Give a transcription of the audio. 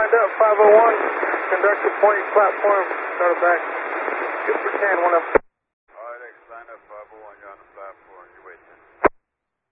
stand up, 501. Conductor point platform, start back. 2 for 10, 1 up. Alright, X, line up 501, you're on the platform, you wait then.